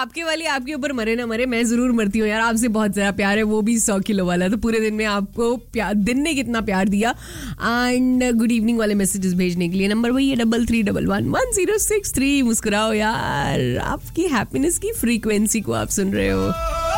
आपके वाली आपके ऊपर मरे ना मरे, मैं जरूर मरती हूँ यार, आपसे बहुत ज्यादा प्यार है, वो भी 100 किलो वाला। तो पूरे दिन में आपको दिन ने कितना प्यार दिया। एंड गुड इवनिंग वाले मैसेजेस भेजने के लिए नंबर वही है 33111063। मुस्कुराओ यार, आपकी हैप्पीनेस की फ्रीक्वेंसी को आप सुन रहे हो।